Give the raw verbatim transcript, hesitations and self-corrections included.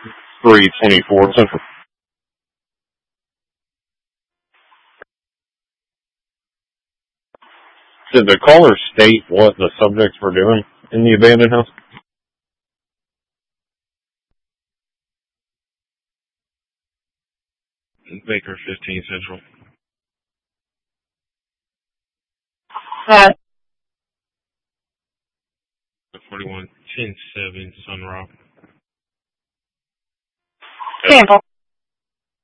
three twenty-four Central. Did the caller state what the subjects were doing in the abandoned house? Baker fifteen Central. Uh, forty-one ten seven Sun Rock. Sample.